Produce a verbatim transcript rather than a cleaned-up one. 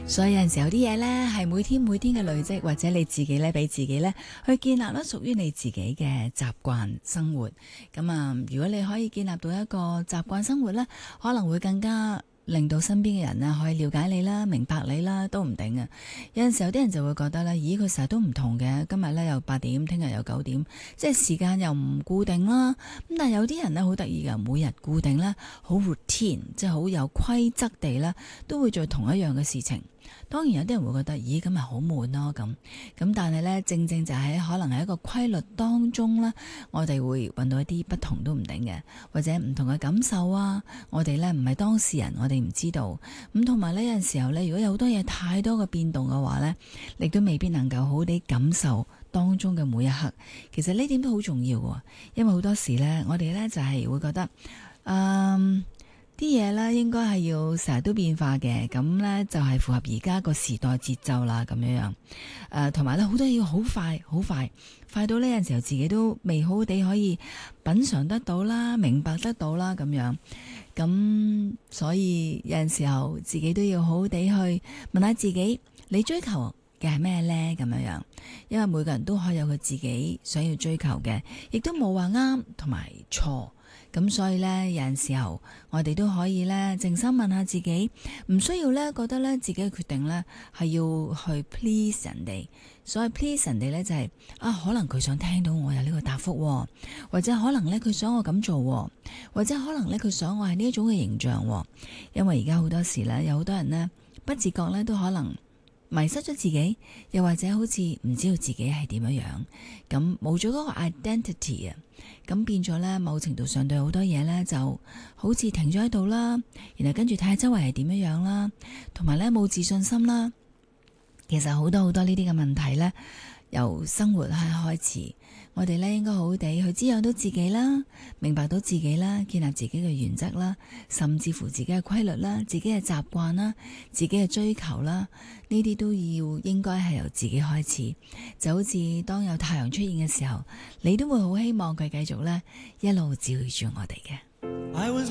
所以有陣時有啲嘢呢，係每天每天嘅累積，或者你自己呢，俾自己呢去建立啦屬於你自己嘅習慣生活。咁啊，如果你可以建立到一個習慣生活呢，可能會更加令到身邊嘅人呢可以了解你啦、明白你啦，都唔定啊。有陣時有啲人就會覺得咧，咦，佢成日都唔同嘅，今日呢又八點，聽日又九點，即係時間又唔固定啦。咁但係有啲人呢好得意㗎，每日固定呢，好 routine，即係好有規則地呢，都會做同一樣嘅事情。當然有啲人會覺得，咦，咁咪好悶咯咁。咁但係呢，正正就喺可能係一個規律當中呢，我哋會揾到一啲不同都唔定嘅，或者唔同嘅感受啊。我哋呢唔係當事人，我哋唔知道。咁同埋呢，有陣時候呢，如果有好多嘢太多嘅變動嘅話呢，你都未必能夠好好地感受當中嘅每一刻。其實呢點都好重要喎，因為好多時呢，我哋呢就係會覺得，嗯。啲嘢呢應該係要成日都變化嘅，咁呢就係符合而家個時代節奏啦，咁樣樣。誒，同埋呢好多嘢要好快，好快，快到呢有陣時候自己都未好好地可以品嘗得到啦，明白得到啦，咁樣。咁所以有陣時候自己都要好好地去問下自己，你追求嘅係咩呢？咁樣樣，因為每個人都可以有佢自己想要追求嘅，亦都冇話啱同埋錯。咁所以呢，有陣時候我哋都可以呢靜心問下自己，唔需要呢覺得呢自己嘅決定呢係要去 please 人哋。所謂 please 人哋呢，就係、是、啊，可能佢想聽到我有呢個答覆，或者可能呢佢想我咁做，或者可能呢佢想我係呢一種嘅形象。因為而家好多時呢，有好多人呢不自覺呢都可能迷失咗自己，又或者好似唔知道自己係點樣樣，咁冇咗嗰個 identity 啊，咁變咗呢，某程度上對好多嘢呢就好似停咗喺度啦，然後跟住睇下周圍係點樣樣啦，同埋呢冇自信心啦。其實好多好多呢啲嘅問題呢，由生活係開始，我哋呢應該好好地去滋養到自己啦，明白到自己啦，建立自己嘅原則啦，甚至乎自己嘅規律啦，自己嘅習慣啦，自己嘅追求啦，呢啲都要應該係由自己開始。就好似當有太陽出現嘅時候，你都會好希望佢繼續呢一路照住我哋嘅。